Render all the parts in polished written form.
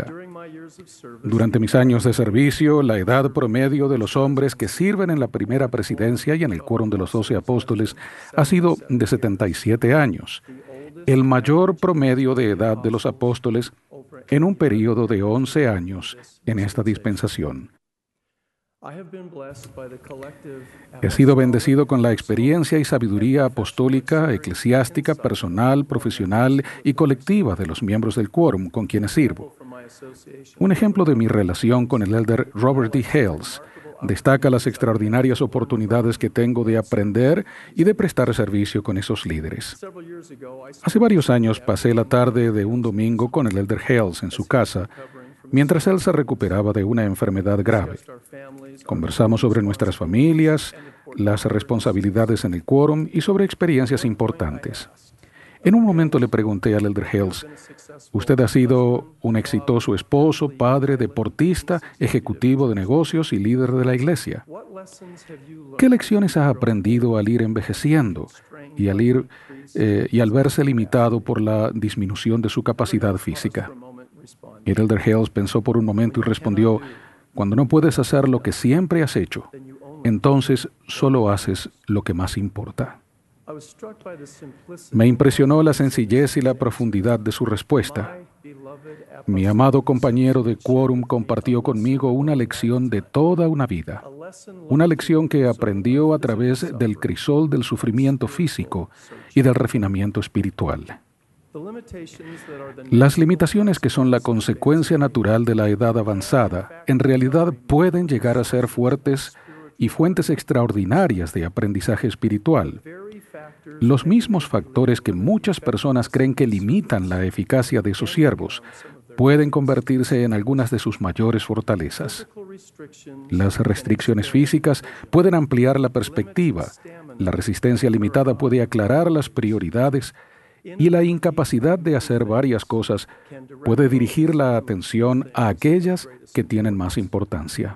física. Durante mis años de servicio, la edad promedio de los hombres que sirven en la primera presidencia y en el quórum de los 12 apóstoles ha sido de 77 años, el mayor promedio de edad de los apóstoles en un período de 11 años en esta dispensación. He sido bendecido con la experiencia y sabiduría apostólica, eclesiástica, personal, profesional y colectiva de los miembros del quórum con quienes sirvo. Un ejemplo de mi relación con el elder Robert D. Hales destaca las extraordinarias oportunidades que tengo de aprender y de prestar servicio con esos líderes. Hace varios años pasé la tarde de un domingo con el elder Hales en su casa, mientras él se recuperaba de una enfermedad grave. Conversamos sobre nuestras familias, las responsabilidades en el quórum y sobre experiencias importantes. En un momento le pregunté al elder Hales: «Usted ha sido un exitoso esposo, padre, deportista, ejecutivo de negocios y líder de la iglesia. ¿Qué lecciones ha aprendido al ir envejeciendo y al verse limitado por la disminución de su capacidad física?» El elder Hales pensó por un momento y respondió: «Cuando no puedes hacer lo que siempre has hecho, entonces solo haces lo que más importa». Me impresionó la sencillez y la profundidad de su respuesta. Mi amado compañero de quórum compartió conmigo una lección de toda una vida, una lección que aprendió a través del crisol del sufrimiento físico y del refinamiento espiritual. Las limitaciones que son la consecuencia natural de la edad avanzada, en realidad pueden llegar a ser fuertes y fuentes extraordinarias de aprendizaje espiritual. Los mismos factores que muchas personas creen que limitan la eficacia de sus siervos pueden convertirse en algunas de sus mayores fortalezas. Las restricciones físicas pueden ampliar la perspectiva, la resistencia limitada puede aclarar las prioridades y la incapacidad de hacer varias cosas puede dirigir la atención a aquellas que tienen más importancia.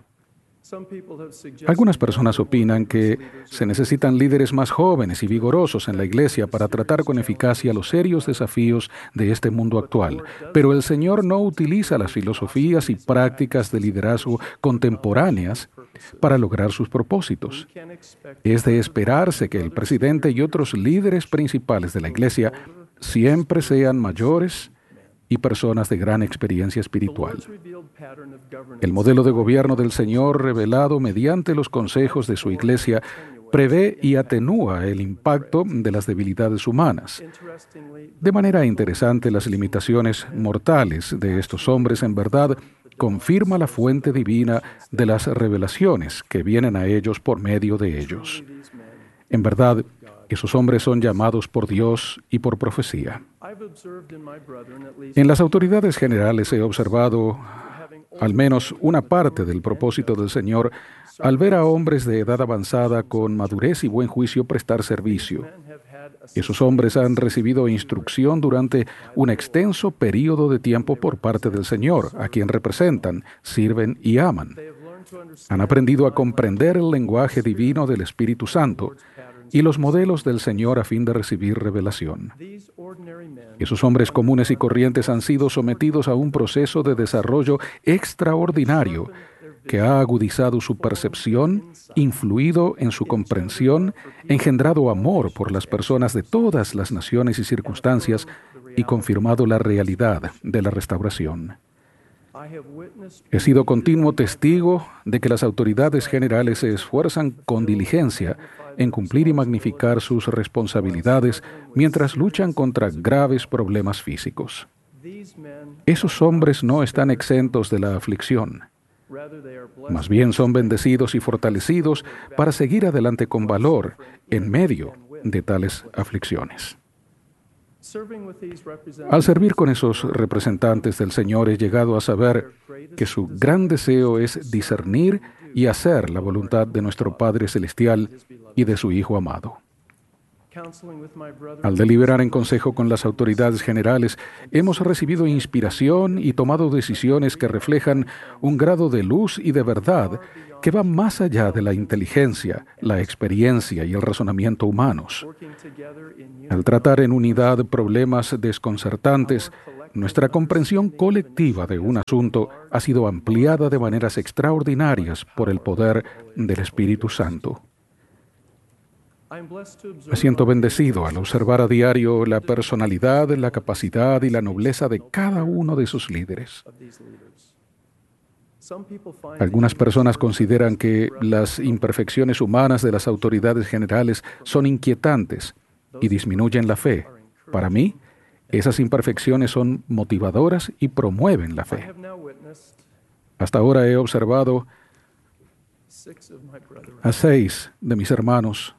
Algunas personas opinan que se necesitan líderes más jóvenes y vigorosos en la iglesia para tratar con eficacia los serios desafíos de este mundo actual, pero el Señor no utiliza las filosofías y prácticas de liderazgo contemporáneas para lograr sus propósitos. Es de esperarse que el presidente y otros líderes principales de la iglesia siempre sean mayores y personas de gran experiencia espiritual. El modelo de gobierno del Señor, revelado mediante los consejos de su iglesia, prevé y atenúa el impacto de las debilidades humanas. De manera interesante, las limitaciones mortales de estos hombres en verdad confirma la fuente divina de las revelaciones que vienen a ellos por medio de ellos. En verdad, esos hombres son llamados por Dios y por profecía. En las autoridades generales he observado al menos una parte del propósito del Señor al ver a hombres de edad avanzada con madurez y buen juicio prestar servicio. Esos hombres han recibido instrucción durante un extenso período de tiempo por parte del Señor, a quien representan, sirven y aman. Han aprendido a comprender el lenguaje divino del Espíritu Santo y los modelos del Señor a fin de recibir revelación. Esos hombres comunes y corrientes han sido sometidos a un proceso de desarrollo extraordinario que ha agudizado su percepción, influido en su comprensión, engendrado amor por las personas de todas las naciones y circunstancias y confirmado la realidad de la restauración. He sido continuo testigo de que las autoridades generales se esfuerzan con diligencia en cumplir y magnificar sus responsabilidades mientras luchan contra graves problemas físicos. Esos hombres no están exentos de la aflicción. Más bien son bendecidos y fortalecidos para seguir adelante con valor en medio de tales aflicciones. Al servir con esos representantes del Señor, he llegado a saber que su gran deseo es discernir y hacer la voluntad de nuestro Padre Celestial y de su Hijo amado. Al deliberar en consejo con las autoridades generales, hemos recibido inspiración y tomado decisiones que reflejan un grado de luz y de verdad que va más allá de la inteligencia, la experiencia y el razonamiento humanos. Al tratar en unidad problemas desconcertantes, Nuestra comprensión colectiva de un asunto ha sido ampliada de maneras extraordinarias por el poder del Espíritu Santo. Me siento bendecido al observar a diario la personalidad, la capacidad y la nobleza de cada uno de sus líderes. Algunas personas consideran que las imperfecciones humanas de las autoridades generales son inquietantes y disminuyen la fe. Para mí, esas imperfecciones son motivadoras y promueven la fe. Hasta ahora he observado a 6 de mis hermanos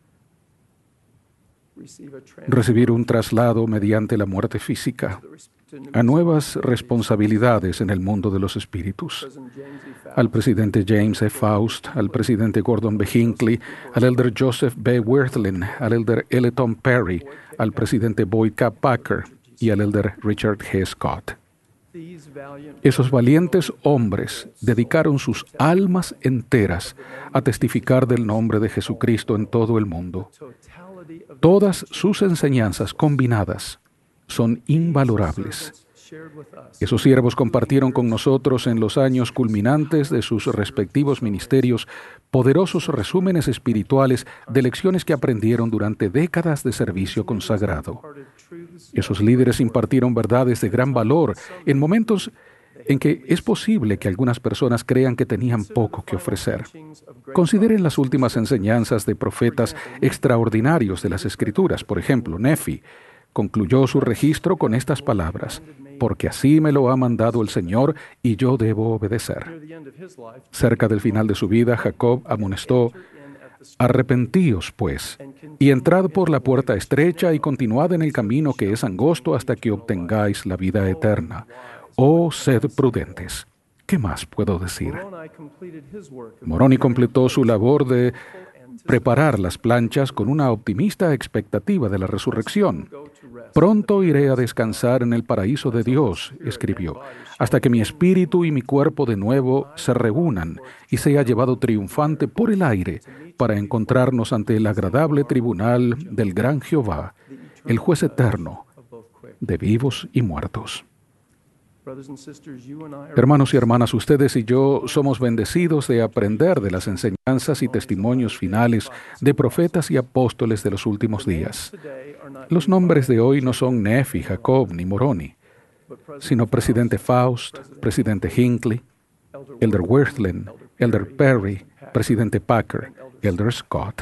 recibir un traslado mediante la muerte física a nuevas responsabilidades en el mundo de los espíritus. Al presidente James E. Faust, al presidente Gordon B. Hinckley, al elder Joseph B. Wirthlin, al elder L. Tom Perry, al presidente Boyd K. Packer y al elder Richard G. Scott. Esos valientes hombres dedicaron sus almas enteras a testificar del nombre de Jesucristo en todo el mundo. Todas sus enseñanzas combinadas son invalorables. Esos siervos compartieron con nosotros en los años culminantes de sus respectivos ministerios poderosos resúmenes espirituales de lecciones que aprendieron durante décadas de servicio consagrado. Esos líderes impartieron verdades de gran valor en momentos en que es posible que algunas personas crean que tenían poco que ofrecer. Consideren las últimas enseñanzas de profetas extraordinarios de las Escrituras. Por ejemplo, Nefi concluyó su registro con estas palabras: porque así me lo ha mandado el Señor y yo debo obedecer. Cerca del final de su vida, Jacob amonestó: arrepentíos, pues, y entrad por la puerta estrecha y continuad en el camino que es angosto hasta que obtengáis la vida eterna. Oh, sed prudentes. ¿Qué más puedo decir? Moroni completó su labor de preparar las planchas con una optimista expectativa de la resurrección. Pronto iré a descansar en el paraíso de Dios, escribió, hasta que mi espíritu y mi cuerpo de nuevo se reúnan y sea llevado triunfante por el aire para encontrarnos ante el agradable tribunal del gran Jehová, el juez eterno de vivos y muertos. Hermanos y hermanas, ustedes y yo somos bendecidos de aprender de las enseñanzas y testimonios finales de profetas y apóstoles de los últimos días. Los nombres de hoy no son Nefi, Jacob ni Moroni, sino presidente Faust, presidente Hinckley, elder Wirthlin, elder Perry, presidente Packer, elder Scott.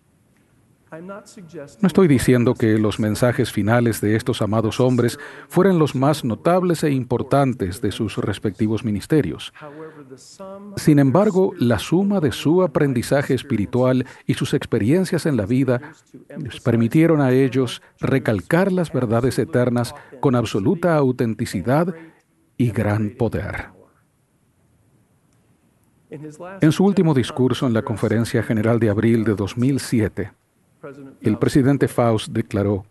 No estoy diciendo que los mensajes finales de estos amados hombres fueran los más notables e importantes de sus respectivos ministerios. Sin embargo, la suma de su aprendizaje espiritual y sus experiencias en la vida les permitieron a ellos recalcar las verdades eternas con absoluta autenticidad y gran poder. En su último discurso en la Conferencia General de abril de 2007, el presidente Faust declaró: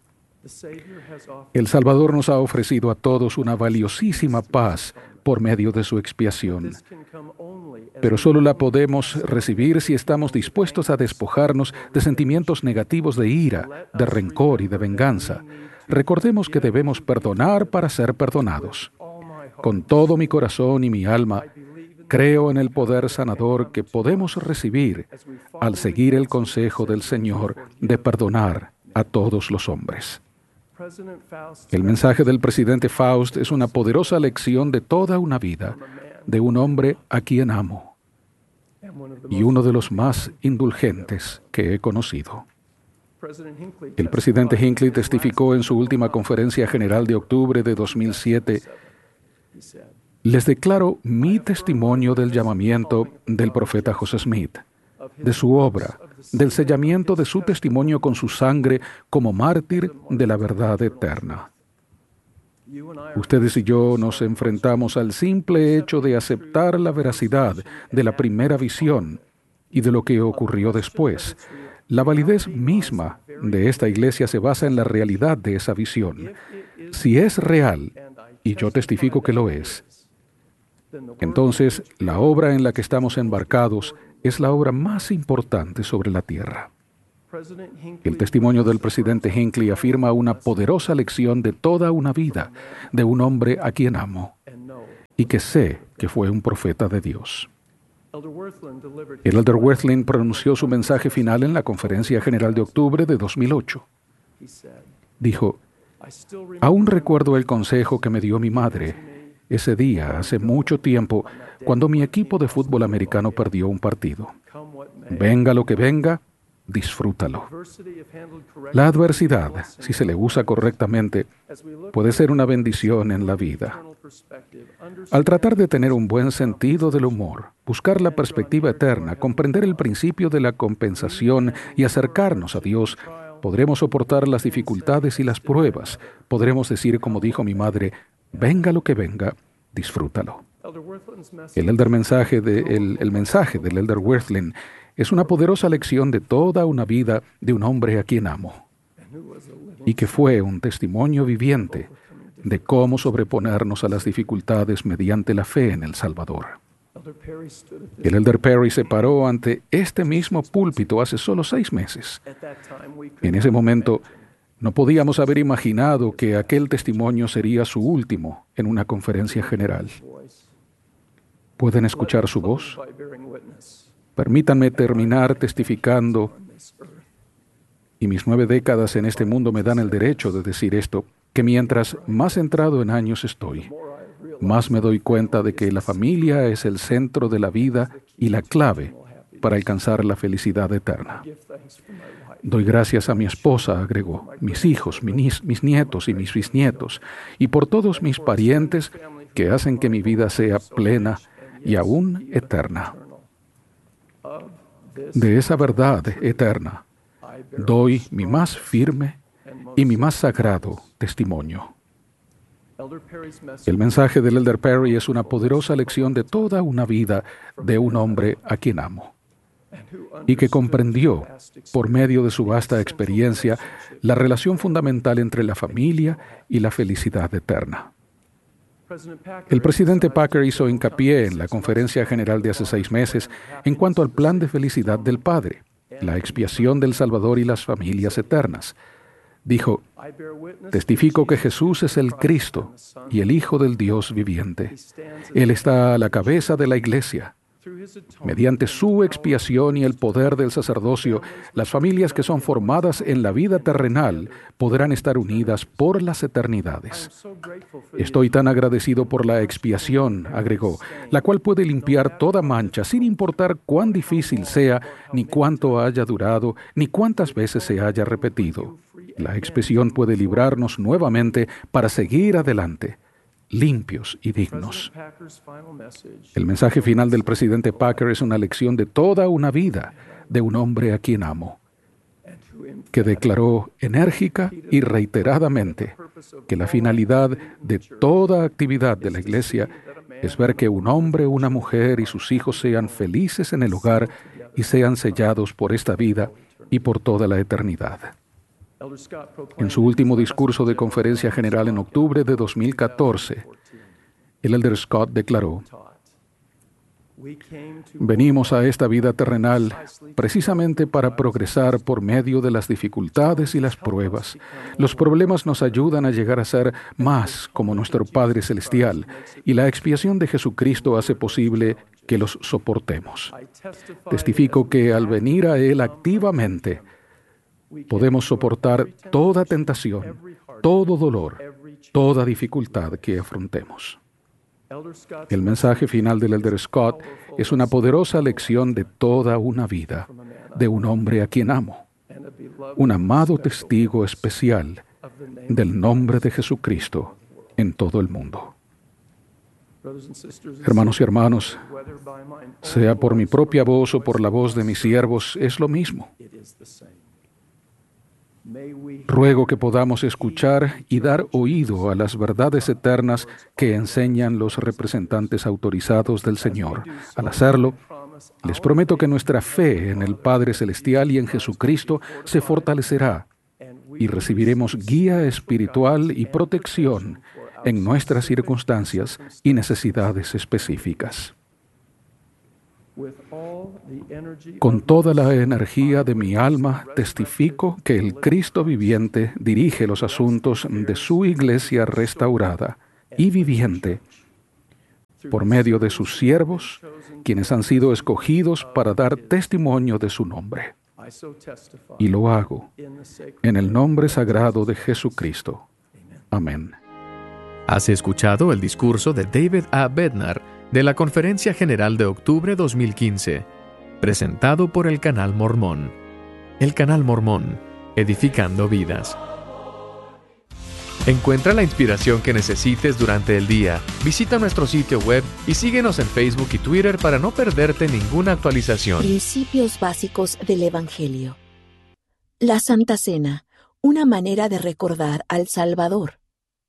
el Salvador nos ha ofrecido a todos una valiosísima paz por medio de su expiación, pero solo la podemos recibir si estamos dispuestos a despojarnos de sentimientos negativos de ira, de rencor y de venganza. Recordemos que debemos perdonar para ser perdonados. Con todo mi corazón y mi alma, creo en el poder sanador que podemos recibir al seguir el consejo del Señor de perdonar a todos los hombres. El mensaje del presidente Faust es una poderosa lección de toda una vida, de un hombre a quien amo, y uno de los más indulgentes que he conocido. El presidente Hinckley testificó en su última conferencia general de octubre de 2007: les declaro mi testimonio del llamamiento del profeta José Smith, de su obra, del sellamiento de su testimonio con su sangre como mártir de la verdad eterna. Ustedes y yo nos enfrentamos al simple hecho de aceptar la veracidad de la primera visión y de lo que ocurrió después. La validez misma de esta iglesia se basa en la realidad de esa visión. Si es real, y yo testifico que lo es, entonces la obra en la que estamos embarcados es la obra más importante sobre la tierra. El testimonio del presidente Hinckley afirma una poderosa lección de toda una vida de un hombre a quien amo y que sé que fue un profeta de Dios. El elder Worthling pronunció su mensaje final en la Conferencia General de octubre de 2008. Dijo: aún recuerdo el consejo que me dio mi madre ese día, hace mucho tiempo, cuando mi equipo de fútbol americano perdió un partido. Venga lo que venga, disfrútalo. La adversidad, si se le usa correctamente, puede ser una bendición en la vida. Al tratar de tener un buen sentido del humor, buscar la perspectiva eterna, comprender el principio de la compensación y acercarnos a Dios, podremos soportar las dificultades y las pruebas. Podremos decir, como dijo mi madre: venga lo que venga, disfrútalo. El mensaje del elder Worthling es una poderosa lección de toda una vida de un hombre a quien amo y que fue un testimonio viviente de cómo sobreponernos a las dificultades mediante la fe en el Salvador. El elder Perry se paró ante este mismo púlpito hace solo 6 meses. En ese momento, no podíamos haber imaginado que aquel testimonio sería su último en una conferencia general. ¿Pueden escuchar su voz? Permítanme terminar testificando, y mis 9 décadas en este mundo me dan el derecho de decir esto, que mientras más entrado en años estoy, más me doy cuenta de que la familia es el centro de la vida y la clave para alcanzar la felicidad eterna. Doy gracias a mi esposa, agregó, mis hijos, mis nietos y mis bisnietos, y por todos mis parientes que hacen que mi vida sea plena y aún eterna. De esa verdad eterna, doy mi más firme y mi más sagrado testimonio. El mensaje del elder Perry es una poderosa lección de toda una vida de un hombre a quien amo y que comprendió, por medio de su vasta experiencia, la relación fundamental entre la familia y la felicidad eterna. El presidente Packer hizo hincapié en la conferencia general de hace 6 meses en cuanto al plan de felicidad del Padre, la expiación del Salvador y las familias eternas. Dijo: testifico que Jesús es el Cristo y el Hijo del Dios viviente. Él está a la cabeza de la Iglesia. Mediante su expiación y el poder del sacerdocio, las familias que son formadas en la vida terrenal podrán estar unidas por las eternidades. Estoy tan agradecido por la expiación, agregó, la cual puede limpiar toda mancha sin importar cuán difícil sea, ni cuánto haya durado, ni cuántas veces se haya repetido. La expiación puede librarnos nuevamente para seguir adelante, limpios y dignos. El mensaje final del presidente Packer es una lección de toda una vida de un hombre a quien amo, que declaró enérgica y reiteradamente que la finalidad de toda actividad de la Iglesia es ver que un hombre, una mujer y sus hijos sean felices en el hogar y sean sellados por esta vida y por toda la eternidad. En su último discurso de conferencia general en octubre de 2014, el elder Scott declaró: venimos a esta vida terrenal precisamente para progresar por medio de las dificultades y las pruebas. Los problemas nos ayudan a llegar a ser más como nuestro Padre Celestial, y la expiación de Jesucristo hace posible que los soportemos. Testifico que al venir a Él activamente, podemos soportar toda tentación, todo dolor, toda dificultad que afrontemos. El mensaje final del elder Scott es una poderosa lección de toda una vida de un hombre a quien amo, un amado testigo especial del nombre de Jesucristo en todo el mundo. Hermanos y hermanos, sea por mi propia voz o por la voz de mis siervos, es lo mismo. Ruego que podamos escuchar y dar oído a las verdades eternas que enseñan los representantes autorizados del Señor. Al hacerlo, les prometo que nuestra fe en el Padre Celestial y en Jesucristo se fortalecerá y recibiremos guía espiritual y protección en nuestras circunstancias y necesidades específicas. Con toda la energía de mi alma, testifico que el Cristo viviente dirige los asuntos de su iglesia restaurada y viviente por medio de sus siervos, quienes han sido escogidos para dar testimonio de su nombre. Y lo hago en el nombre sagrado de Jesucristo. Amén. Has escuchado el discurso de David A. Bednar de la Conferencia General de Octubre 2015, presentado por el Canal Mormón. El Canal Mormón, edificando vidas. Encuentra la inspiración que necesites durante el día. Visita nuestro sitio web y síguenos en Facebook y Twitter para no perderte ninguna actualización. Principios básicos del Evangelio. La Santa Cena, una manera de recordar al Salvador.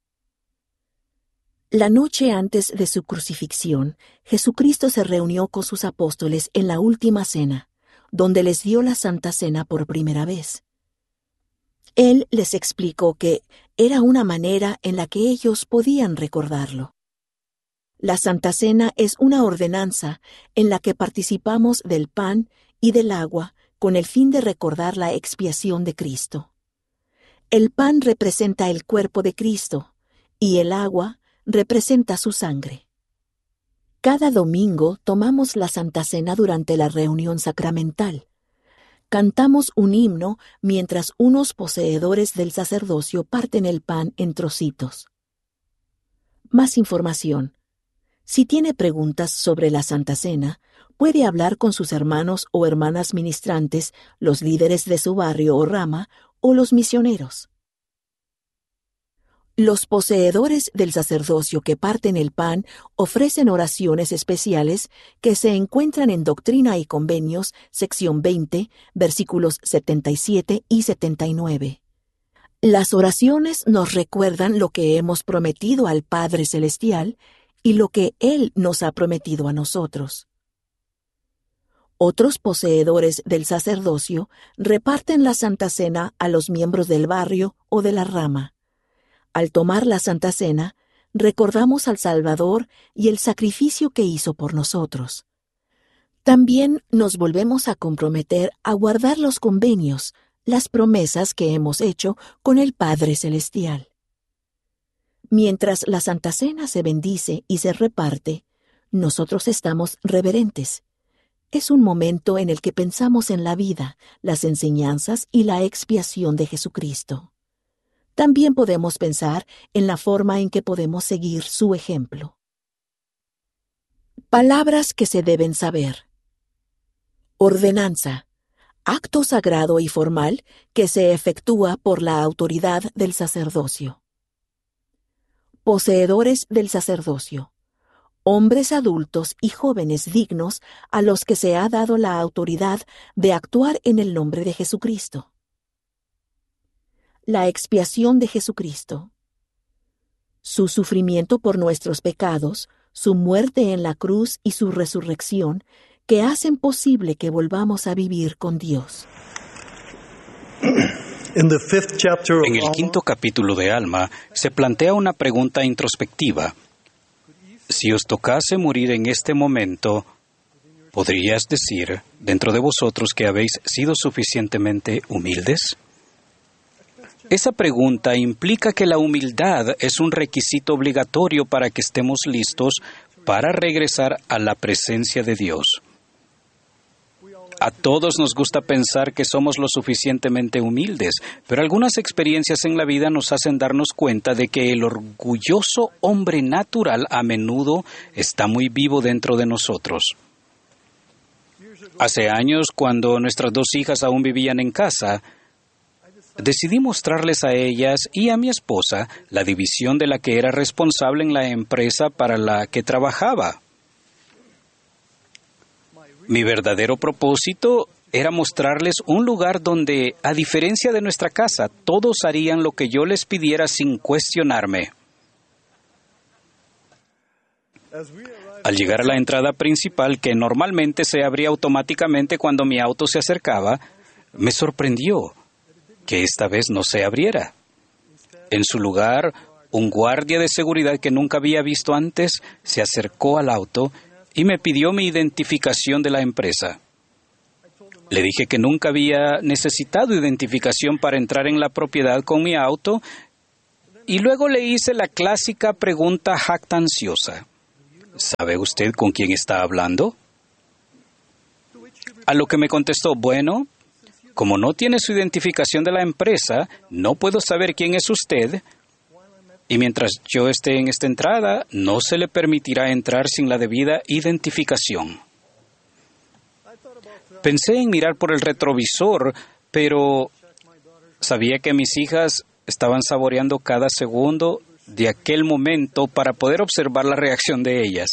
La noche antes de su crucifixión, Jesucristo se reunió con sus apóstoles en la última cena, donde les dio la Santa Cena por primera vez. Él les explicó que era una manera en la que ellos podían recordarlo. La Santa Cena es una ordenanza en la que participamos del pan y del agua con el fin de recordar la expiación de Cristo. El pan representa el cuerpo de Cristo y el agua representa su sangre. Cada domingo tomamos la Santa Cena durante la reunión sacramental. Cantamos un himno mientras unos poseedores del sacerdocio parten el pan en trocitos. Más información. Si tiene preguntas sobre la Santa Cena, puede hablar con sus hermanos o hermanas ministrantes, los líderes de su barrio o rama, o los misioneros. Los poseedores del sacerdocio que parten el pan ofrecen oraciones especiales que se encuentran en Doctrina y Convenios, sección 20, versículos 77 y 79. Las oraciones nos recuerdan lo que hemos prometido al Padre Celestial y lo que Él nos ha prometido a nosotros. Otros poseedores del sacerdocio reparten la Santa Cena a los miembros del barrio o de la rama. Al tomar la Santa Cena, recordamos al Salvador y el sacrificio que hizo por nosotros. También nos volvemos a comprometer a guardar los convenios, las promesas que hemos hecho con el Padre Celestial. Mientras la Santa Cena se bendice y se reparte, nosotros estamos reverentes. Es un momento en el que pensamos en la vida, las enseñanzas y la expiación de Jesucristo. También podemos pensar en la forma en que podemos seguir su ejemplo. Palabras que se deben saber. Ordenanza. Acto sagrado y formal que se efectúa por la autoridad del sacerdocio. Poseedores del sacerdocio. Hombres adultos y jóvenes dignos a los que se ha dado la autoridad de actuar en el nombre de Jesucristo. La expiación de Jesucristo. Su sufrimiento por nuestros pecados, su muerte en la cruz y su resurrección, que hacen posible que volvamos a vivir con Dios. En el quinto capítulo de Alma se plantea una pregunta introspectiva. Si os tocase morir en este momento, ¿podrías decir dentro de vosotros que habéis sido suficientemente humildes? Esa pregunta implica que la humildad es un requisito obligatorio para que estemos listos para regresar a la presencia de Dios. A todos nos gusta pensar que somos lo suficientemente humildes, pero algunas experiencias en la vida nos hacen darnos cuenta de que el orgulloso hombre natural a menudo está muy vivo dentro de nosotros. Hace años, cuando nuestras dos hijas aún vivían en casa, decidí mostrarles a ellas y a mi esposa la división de la que era responsable en la empresa para la que trabajaba. Mi verdadero propósito era mostrarles un lugar donde, a diferencia de nuestra casa, todos harían lo que yo les pidiera sin cuestionarme. Al llegar a la entrada principal, que normalmente se abría automáticamente cuando mi auto se acercaba, me sorprendió que esta vez no se abriera. En su lugar, un guardia de seguridad que nunca había visto antes se acercó al auto y me pidió mi identificación de la empresa. Le dije que nunca había necesitado identificación para entrar en la propiedad con mi auto y luego le hice la clásica pregunta jactanciosa. ¿Sabe usted con quién está hablando? A lo que me contestó, bueno, como no tiene su identificación de la empresa, no puedo saber quién es usted, y mientras yo esté en esta entrada, no se le permitirá entrar sin la debida identificación. Pensé en mirar por el retrovisor, pero sabía que mis hijas estaban saboreando cada segundo de aquel momento para poder observar la reacción de ellas.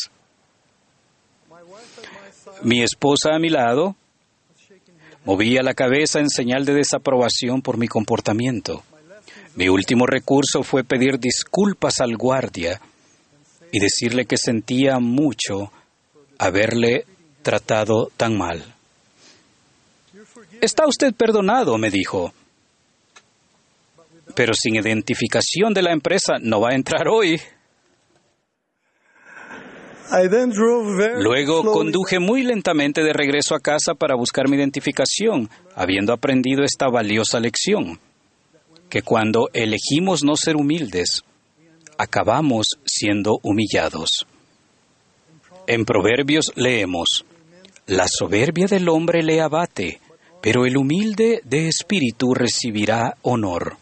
Mi esposa a mi lado movía la cabeza en señal de desaprobación por mi comportamiento. Mi último recurso fue pedir disculpas al guardia y decirle que sentía mucho haberle tratado tan mal. «Está usted perdonado», me dijo, «pero sin identificación de la empresa no va a entrar hoy». Luego conduje muy lentamente de regreso a casa para buscar mi identificación, habiendo aprendido esta valiosa lección, que cuando elegimos no ser humildes, acabamos siendo humillados. En Proverbios leemos, «La soberbia del hombre le abate, pero el humilde de espíritu recibirá honor».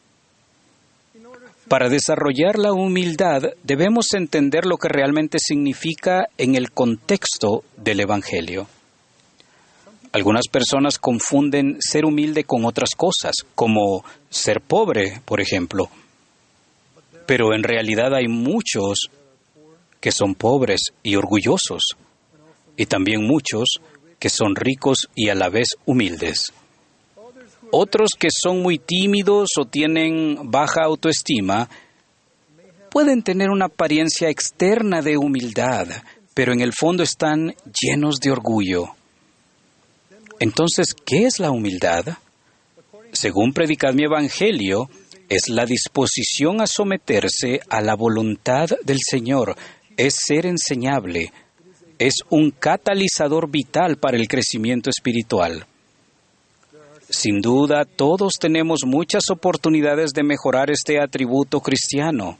Para desarrollar la humildad debemos entender lo que realmente significa en el contexto del Evangelio. Algunas personas confunden ser humilde con otras cosas, como ser pobre, por ejemplo. Pero en realidad hay muchos que son pobres y orgullosos, y también muchos que son ricos y a la vez humildes. Otros que son muy tímidos o tienen baja autoestima pueden tener una apariencia externa de humildad, pero en el fondo están llenos de orgullo. Entonces, ¿qué es la humildad? Según Predicad mi Evangelio, es la disposición a someterse a la voluntad del Señor, es ser enseñable, es un catalizador vital para el crecimiento espiritual. Sin duda, todos tenemos muchas oportunidades de mejorar este atributo cristiano.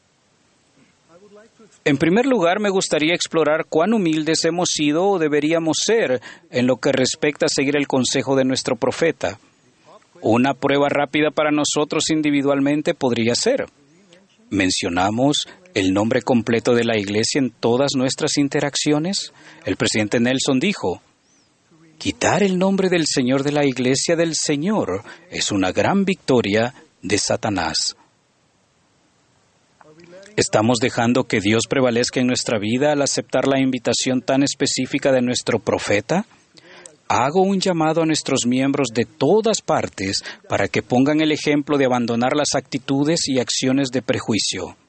En primer lugar, me gustaría explorar cuán humildes hemos sido o deberíamos ser en lo que respecta a seguir el consejo de nuestro profeta. Una prueba rápida para nosotros individualmente podría ser: ¿mencionamos el nombre completo de la Iglesia en todas nuestras interacciones? El presidente Nelson dijo: «Quitar el nombre del Señor de la Iglesia del Señor es una gran victoria de Satanás». ¿Estamos dejando que Dios prevalezca en nuestra vida al aceptar la invitación tan específica de nuestro profeta? Hago un llamado a nuestros miembros de todas partes para que pongan el ejemplo de abandonar las actitudes y acciones de prejuicio.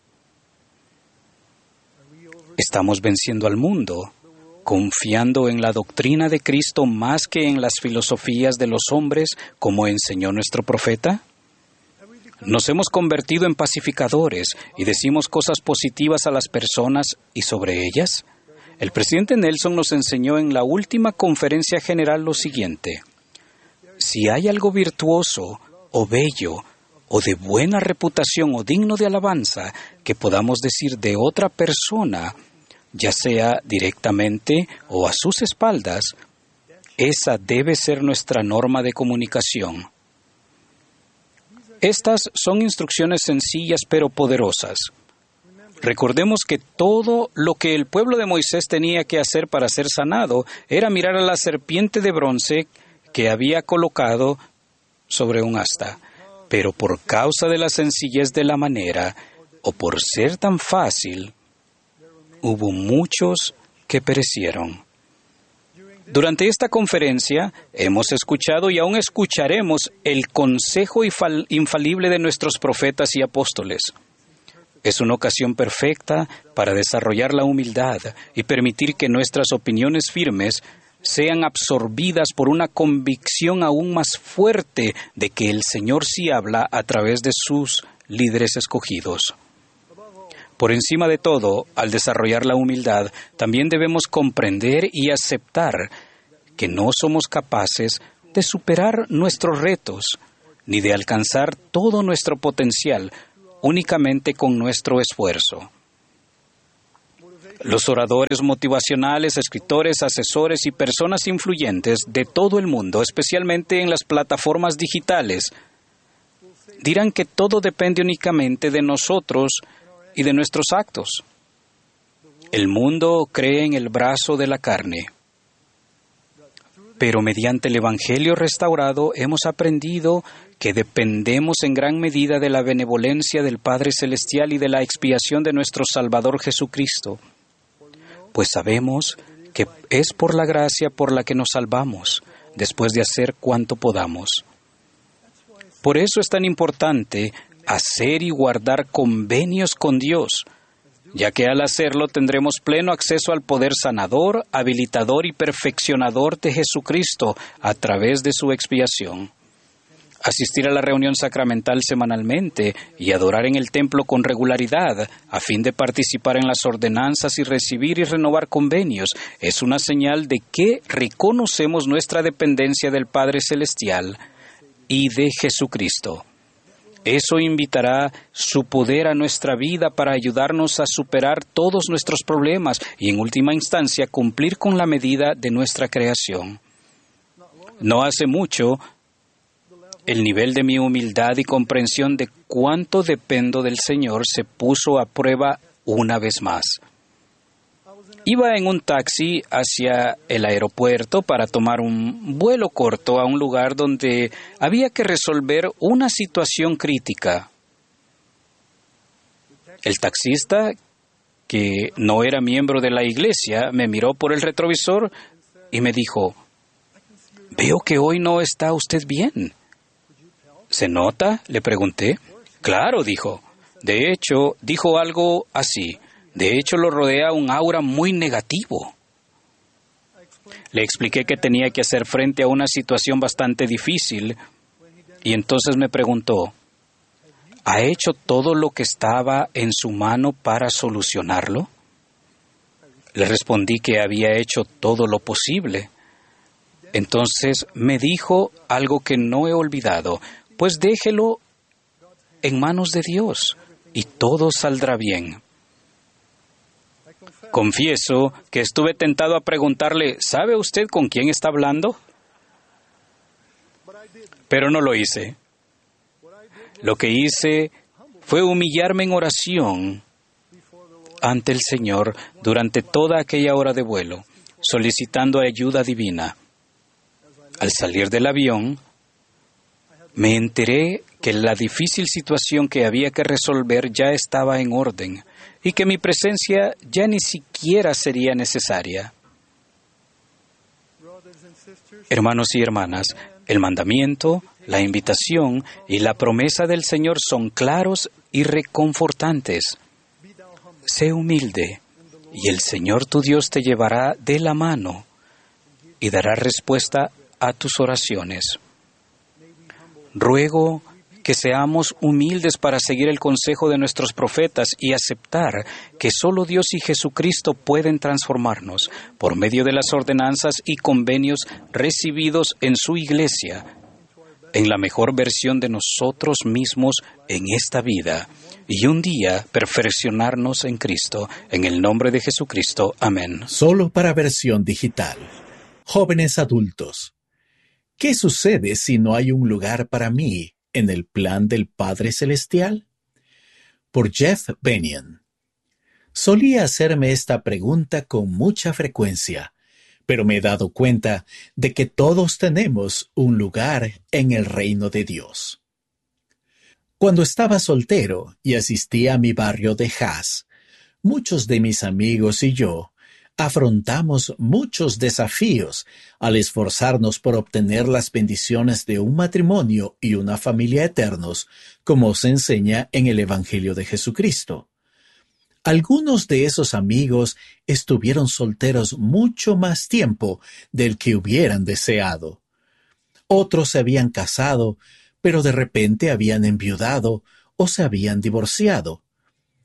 ¿Estamos venciendo al mundo, confiando en la doctrina de Cristo más que en las filosofías de los hombres, como enseñó nuestro profeta? Nos hemos convertido en pacificadores y decimos cosas positivas a las personas y sobre ellas. El presidente Nelson nos enseñó en la última conferencia general lo siguiente: si hay algo virtuoso o bello o de buena reputación o digno de alabanza que podamos decir de otra persona, ya sea directamente o a sus espaldas, esa debe ser nuestra norma de comunicación. Estas son instrucciones sencillas pero poderosas. Recordemos que todo lo que el pueblo de Moisés tenía que hacer para ser sanado era mirar a la serpiente de bronce que había colocado sobre un asta. Pero por causa de la sencillez de la manera, o por ser tan fácil, hubo muchos que perecieron. Durante esta conferencia hemos escuchado y aún escucharemos el consejo infalible de nuestros profetas y apóstoles. Es una ocasión perfecta para desarrollar la humildad y permitir que nuestras opiniones firmes sean absorbidas por una convicción aún más fuerte de que el Señor sí habla a través de sus líderes escogidos. Por encima de todo, al desarrollar la humildad, también debemos comprender y aceptar que no somos capaces de superar nuestros retos, ni de alcanzar todo nuestro potencial únicamente con nuestro esfuerzo. Los oradores motivacionales, escritores, asesores y personas influyentes de todo el mundo, especialmente en las plataformas digitales, dirán que todo depende únicamente de nosotros y de nuestros actos. El mundo cree en el brazo de la carne. Pero mediante el Evangelio restaurado hemos aprendido que dependemos en gran medida de la benevolencia del Padre Celestial y de la expiación de nuestro Salvador Jesucristo, pues sabemos que es por la gracia por la que nos salvamos, después de hacer cuanto podamos. Por eso es tan importante hacer y guardar convenios con Dios, ya que al hacerlo tendremos pleno acceso al poder sanador, habilitador y perfeccionador de Jesucristo a través de su expiación. Asistir a la reunión sacramental semanalmente y adorar en el templo con regularidad, a fin de participar en las ordenanzas y recibir y renovar convenios, es una señal de que reconocemos nuestra dependencia del Padre Celestial y de Jesucristo. Eso invitará su poder a nuestra vida para ayudarnos a superar todos nuestros problemas y, en última instancia, cumplir con la medida de nuestra creación. No hace mucho, el nivel de mi humildad y comprensión de cuánto dependo del Señor se puso a prueba una vez más. Iba en un taxi hacia el aeropuerto para tomar un vuelo corto a un lugar donde había que resolver una situación crítica. El taxista, que no era miembro de la iglesia, me miró por el retrovisor y me dijo: «Veo que hoy no está usted bien». «¿Se nota?», le pregunté. «Claro», dijo. De hecho, dijo algo así: «De hecho, lo rodea un aura muy negativo». Le expliqué que tenía que hacer frente a una situación bastante difícil y entonces me preguntó: ¿ha hecho todo lo que estaba en su mano para solucionarlo? Le respondí que había hecho todo lo posible. Entonces me dijo algo que no he olvidado: «Pues déjelo en manos de Dios y todo saldrá bien». Confieso que estuve tentado a preguntarle: ¿sabe usted con quién está hablando? Pero no lo hice. Lo que hice fue humillarme en oración ante el Señor durante toda aquella hora de vuelo, solicitando ayuda divina. Al salir del avión, me enteré que la difícil situación que había que resolver ya estaba en orden y que mi presencia ya ni siquiera sería necesaria. Hermanos y hermanas, el mandamiento, la invitación y la promesa del Señor son claros y reconfortantes. Sé humilde, y el Señor tu Dios te llevará de la mano y dará respuesta a tus oraciones. Ruego que seamos humildes para seguir el consejo de nuestros profetas y aceptar que solo Dios y Jesucristo pueden transformarnos por medio de las ordenanzas y convenios recibidos en su iglesia, en la mejor versión de nosotros mismos en esta vida, y un día perfeccionarnos en Cristo. En el nombre de Jesucristo. Amén. Solo para versión digital. Jóvenes adultos. ¿Qué sucede si no hay un lugar para mí en el plan del Padre Celestial? Por Jeff Bennion. Solía hacerme esta pregunta con mucha frecuencia, pero me he dado cuenta de que todos tenemos un lugar en el reino de Dios. Cuando estaba soltero y asistía a mi barrio de Haas, muchos de mis amigos y yo afrontamos muchos desafíos al esforzarnos por obtener las bendiciones de un matrimonio y una familia eternos, como se enseña en el Evangelio de Jesucristo. Algunos de esos amigos estuvieron solteros mucho más tiempo del que hubieran deseado. Otros se habían casado, pero de repente habían enviudado o se habían divorciado.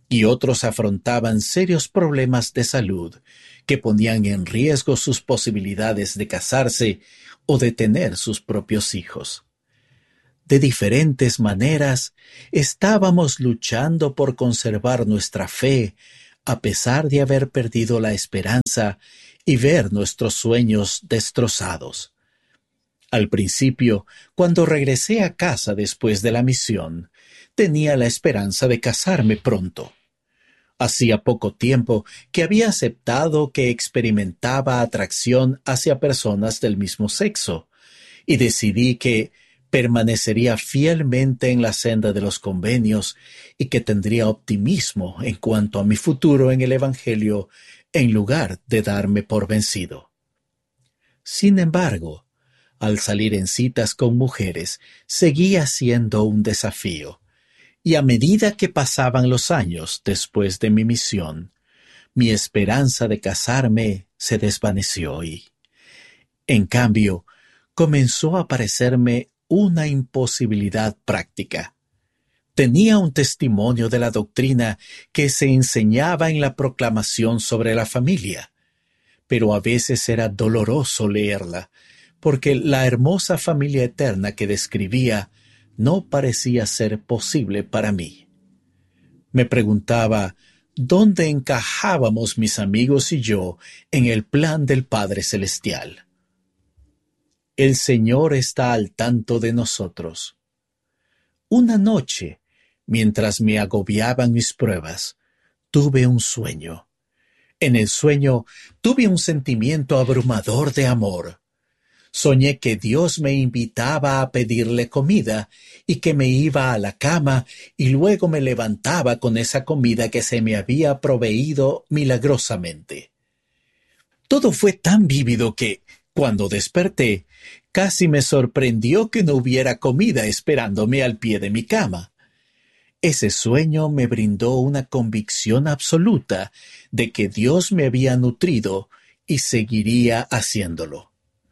y otros afrontaban serios problemas de salud que ponían en riesgo sus posibilidades de casarse o de tener sus propios hijos. De diferentes maneras, estábamos luchando por conservar nuestra fe a pesar de haber perdido la esperanza y ver nuestros sueños destrozados. Al principio, cuando regresé a casa después de la misión, tenía la esperanza de casarme pronto. Hacía poco tiempo que había aceptado que experimentaba atracción hacia personas del mismo sexo, y decidí que permanecería fielmente en la senda de los convenios y que tendría optimismo en cuanto a mi futuro en el Evangelio en lugar de darme por vencido. Sin embargo, al salir en citas con mujeres, seguía siendo un desafío, y a medida que pasaban los años después de mi misión, mi esperanza de casarme se desvaneció y, en cambio, comenzó a parecerme una imposibilidad práctica. Tenía un testimonio de la doctrina que se enseñaba en la proclamación sobre la familia, pero a veces era doloroso leerla, porque la hermosa familia eterna que describía no parecía ser posible para mí. Me preguntaba dónde encajábamos mis amigos y yo en el plan del Padre Celestial. El Señor está al tanto de nosotros. Una noche, mientras me agobiaban mis pruebas, tuve un sueño. En el sueño tuve un sentimiento abrumador de amor. Soñé que Dios me invitaba a pedirle comida y que me iba a la cama y luego me levantaba con esa comida que se me había proveído milagrosamente. Todo fue tan vívido que, cuando desperté, casi me sorprendió que no hubiera comida esperándome al pie de mi cama. Ese sueño me brindó una convicción absoluta de que Dios me había nutrido y seguiría haciéndolo.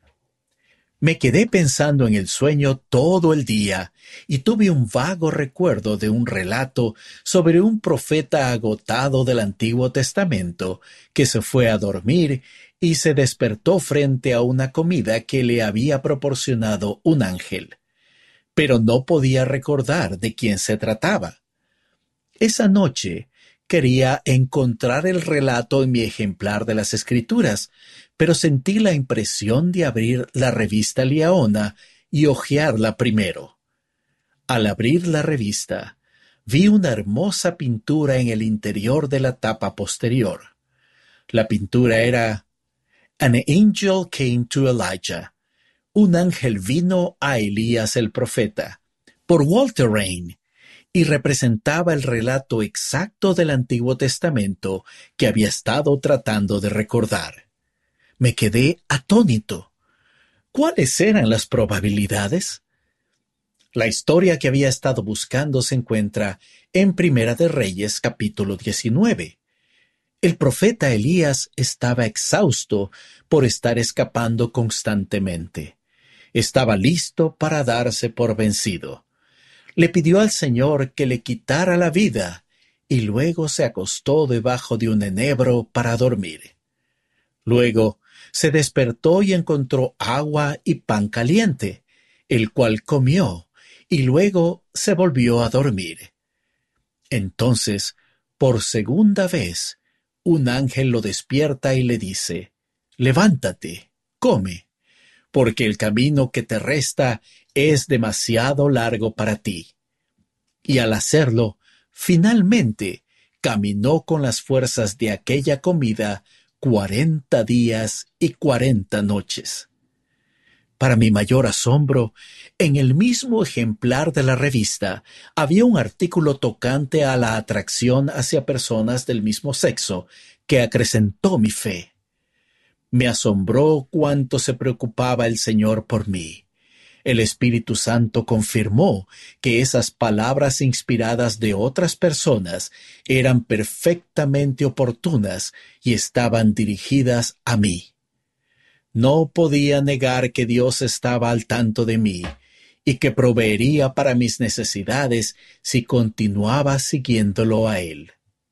Me quedé pensando en el sueño todo el día y tuve un vago recuerdo de un relato sobre un profeta agotado del Antiguo Testamento que se fue a dormir y se despertó frente a una comida que le había proporcionado un ángel, pero no podía recordar de quién se trataba. Esa noche quería encontrar el relato en mi ejemplar de las Escrituras, pero sentí la impresión de abrir la revista Liaona y hojearla primero. Al abrir la revista, vi una hermosa pintura en el interior de la tapa posterior. La pintura era An angel came to Elijah. Un ángel vino a Elías el profeta, por Walter Rain, y representaba el relato exacto del Antiguo Testamento que había estado tratando de recordar. Me quedé atónito. ¿Cuáles eran las probabilidades? La historia que había estado buscando se encuentra en Primera de Reyes, capítulo 19. El profeta Elías estaba exhausto por estar escapando constantemente. Estaba listo para darse por vencido. Le pidió al Señor que le quitara la vida y luego se acostó debajo de un enebro para dormir. Luego se despertó y encontró agua y pan caliente, el cual comió, y luego se volvió a dormir. Entonces, por segunda vez, un ángel lo despierta y le dice: «Levántate, come, porque el camino que te resta es demasiado largo para ti». Y al hacerlo, finalmente caminó con las fuerzas de aquella comida 40 días y 40 noches. Para mi mayor asombro, en el mismo ejemplar de la revista había un artículo tocante a la atracción hacia personas del mismo sexo que acrecentó mi fe. Me asombró cuánto se preocupaba el Señor por mí. El Espíritu Santo confirmó que esas palabras inspiradas de otras personas eran perfectamente oportunas y estaban dirigidas a mí. No podía negar que Dios estaba al tanto de mí y que proveería para mis necesidades si continuaba siguiéndolo a Él.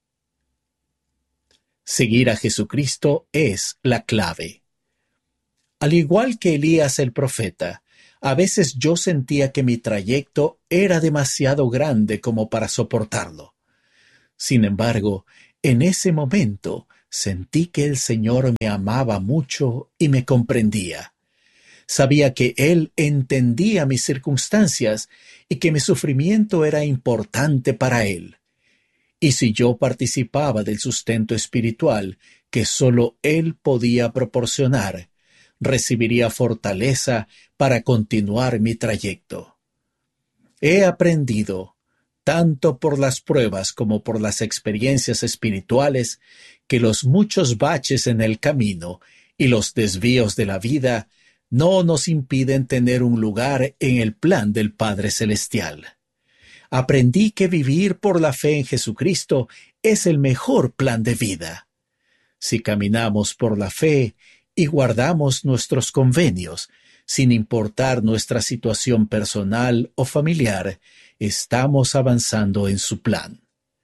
Seguir a Jesucristo es la clave. Al igual que Elías el profeta, a veces yo sentía que mi trayecto era demasiado grande como para soportarlo. Sin embargo, en ese momento sentí que el Señor me amaba mucho y me comprendía. Sabía que Él entendía mis circunstancias y que mi sufrimiento era importante para Él. Y si yo participaba del sustento espiritual que solo Él podía proporcionar, recibiría fortaleza para continuar mi trayecto. He aprendido, tanto por las pruebas como por las experiencias espirituales, que los muchos baches en el camino y los desvíos de la vida no nos impiden tener un lugar en el plan del Padre Celestial. Aprendí que vivir por la fe en Jesucristo es el mejor plan de vida. Si caminamos por la fe y guardamos nuestros convenios, sin importar nuestra situación personal o familiar, estamos avanzando en su plan.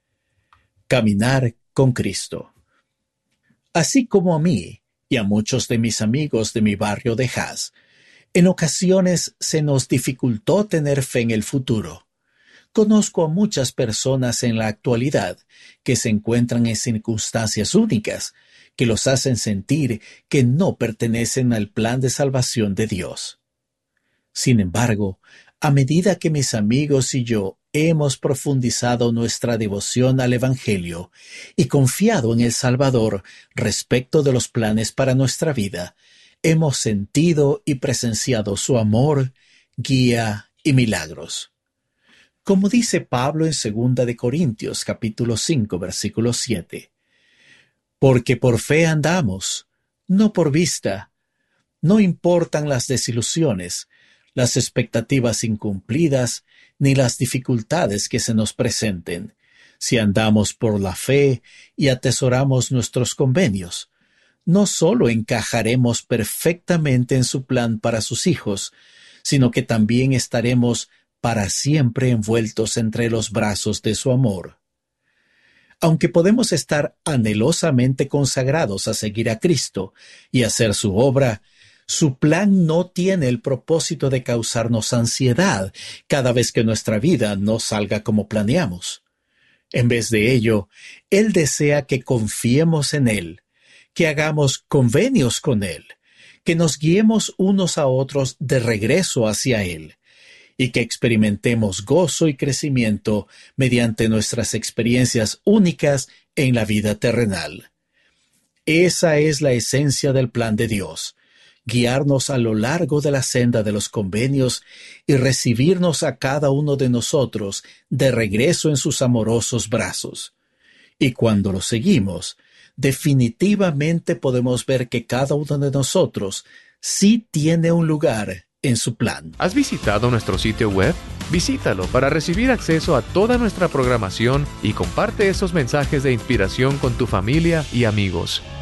Caminar con Cristo. Así como a mí y a muchos de mis amigos de mi barrio de Haas, en ocasiones se nos dificultó tener fe en el futuro. Conozco a muchas personas en la actualidad que se encuentran en circunstancias únicas que los hacen sentir que no pertenecen al plan de salvación de Dios. Sin embargo, a medida que mis amigos y yo hemos profundizado nuestra devoción al Evangelio y confiado en el Salvador respecto de los planes para nuestra vida, hemos sentido y presenciado su amor, guía y milagros. Como dice Pablo en 2 de Corintios capítulo 5 versículo 7, porque por fe andamos, no por vista. No importan las desilusiones, las expectativas incumplidas, ni las dificultades que se nos presenten. Si andamos por la fe y atesoramos nuestros convenios, no solo encajaremos perfectamente en su plan para sus hijos, sino que también estaremos para siempre envueltos entre los brazos de su amor. Aunque podemos estar anhelosamente consagrados a seguir a Cristo y hacer su obra, su plan no tiene el propósito de causarnos ansiedad cada vez que nuestra vida no salga como planeamos. En vez de ello, Él desea que confiemos en Él, que hagamos convenios con Él, que nos guiemos unos a otros de regreso hacia Él, y que experimentemos gozo y crecimiento mediante nuestras experiencias únicas en la vida terrenal. Esa es la esencia del plan de Dios, guiarnos a lo largo de la senda de los convenios y recibirnos a cada uno de nosotros de regreso en sus amorosos brazos. Y cuando lo seguimos, definitivamente podemos ver que cada uno de nosotros sí tiene un lugar en su plan. ¿Has visitado nuestro sitio web? Visítalo para recibir acceso a toda nuestra programación y comparte esos mensajes de inspiración con tu familia y amigos.